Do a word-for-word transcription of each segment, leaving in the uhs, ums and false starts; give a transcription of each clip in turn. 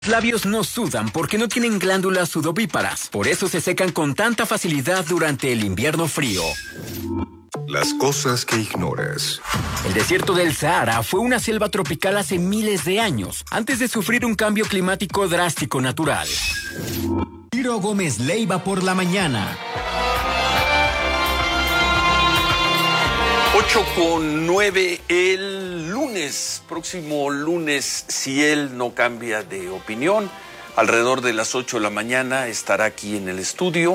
Los labios no sudan porque no tienen glándulas sudovíparas. Por eso se secan con tanta facilidad durante el invierno frío. Las cosas que ignoras. El desierto del Sahara fue una selva tropical hace miles de años, antes de sufrir un cambio climático drástico natural. Ciro Gómez Leiva por la mañana. ocho con nueve el lunes, próximo lunes, si él no cambia de opinión, alrededor de las ocho de la mañana estará aquí en el estudio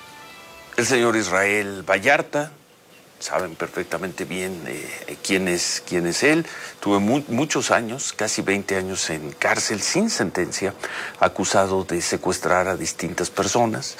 el señor Israel Vallarta. Saben perfectamente bien eh, quién es, quién es él. Tuve mu- muchos años, casi veinte años en cárcel sin sentencia, acusado de secuestrar a distintas personas,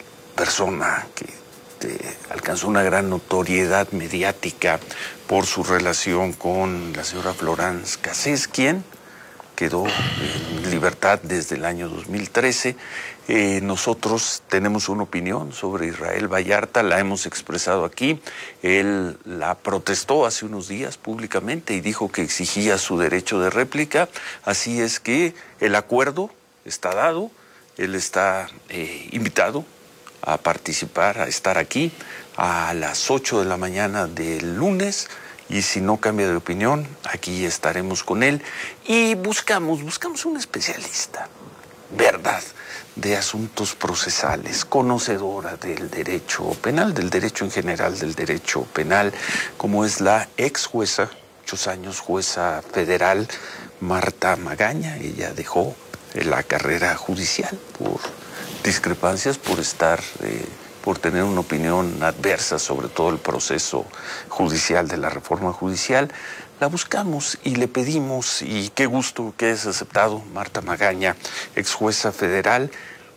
persona que Este, alcanzó una gran notoriedad mediática por su relación con la señora Florence Cassés, quien quedó en libertad desde el año dos mil trece. Eh, nosotros tenemos una opinión sobre Israel Vallarta, la hemos expresado aquí. Él la protestó hace unos días públicamente y dijo que exigía su derecho de réplica. Así es que el acuerdo está dado, él está eh, invitado a participar, a estar aquí a las ocho de la mañana del lunes, y si no cambia de opinión, aquí estaremos con él y buscamos, buscamos un especialista, ¿verdad?, de asuntos procesales, conocedora del derecho penal, del derecho en general, del derecho penal, como es la ex jueza, muchos años jueza federal, Marta Magaña. Ella dejó la carrera judicial por discrepancias, por estar, eh, por tener una opinión adversa sobre todo el proceso judicial de la reforma judicial. La buscamos y le pedimos, y qué gusto que hayas aceptado, Marta Magaña, ex jueza federal,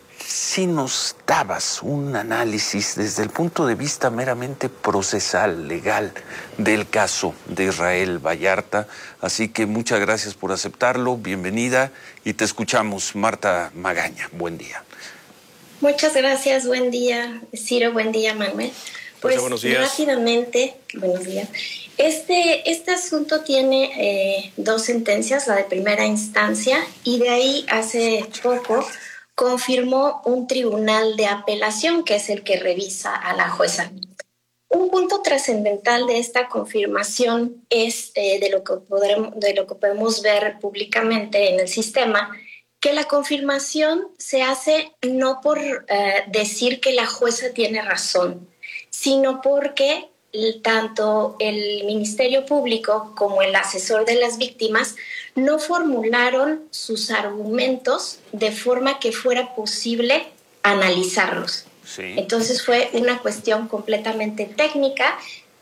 si nos dabas un análisis desde el punto de vista meramente procesal, legal, del caso de Israel Vallarta. Así que muchas gracias por aceptarlo, bienvenida, y te escuchamos, Marta Magaña. Buen día. Muchas gracias, buen día, Ciro, buen día, Manuel. Pues buenos días. Rápidamente, buenos días. Este, este asunto tiene eh, dos sentencias, la de primera instancia, y de ahí hace poco confirmó un tribunal de apelación, que es el que revisa a la jueza. Un punto trascendental de esta confirmación es eh, de, lo que podremos, de lo que podemos ver públicamente en el sistema, que la confirmación se hace no por eh, decir que la jueza tiene razón, sino porque tanto el Ministerio Público como el asesor de las víctimas no formularon sus argumentos de forma que fuera posible analizarlos. Sí. Entonces fue una cuestión completamente técnica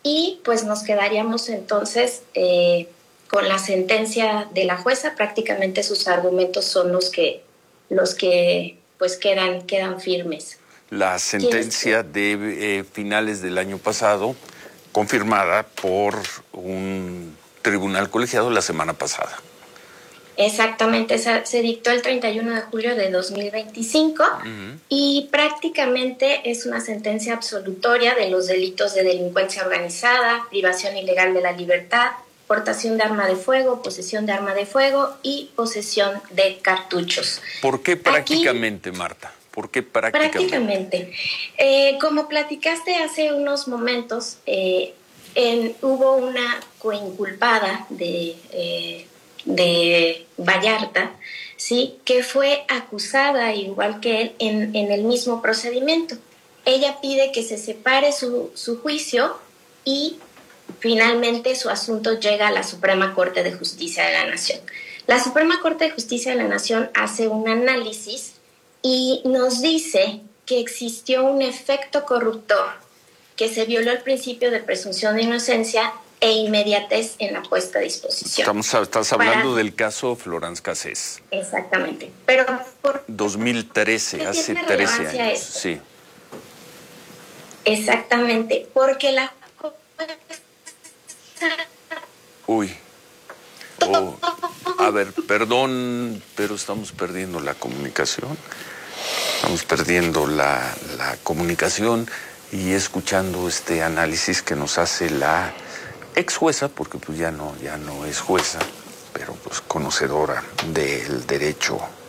y pues nos quedaríamos entonces Eh, con la sentencia de la jueza. Prácticamente sus argumentos son los que, los que pues quedan, quedan firmes. La sentencia de eh, finales del año pasado, confirmada por un tribunal colegiado la semana pasada. Exactamente, esa, se dictó el treinta y uno de julio de dos mil veinticinco uh-huh. Y prácticamente es una sentencia absolutoria de los delitos de delincuencia organizada, privación ilegal de la libertad, portación de arma de fuego, posesión de arma de fuego y posesión de cartuchos. ¿Por qué prácticamente, Aquí, Marta? ¿Por qué prácticamente? Prácticamente. Eh, como platicaste hace unos momentos, eh, en, hubo una coinculpada de, eh, de Vallarta, ¿sí?, que fue acusada, igual que él, en, en el mismo procedimiento. Ella pide que se separe su, su juicio y finalmente su asunto llega a la Suprema Corte de Justicia de la Nación. La Suprema Corte de Justicia de la Nación hace un análisis y nos dice que existió un efecto corruptor, que se violó el principio de presunción de inocencia e inmediatez en la puesta a disposición. Estamos, estás hablando Para... del caso Florence Cassés. Exactamente. Pero por dos mil trece, hace trece años. Esto? Sí. Exactamente, porque la Uy. Oh. A ver, perdón, pero estamos perdiendo la comunicación. Estamos perdiendo la, la comunicación y escuchando este análisis que nos hace la ex jueza, porque pues ya no, ya no es jueza, pero pues conocedora del derecho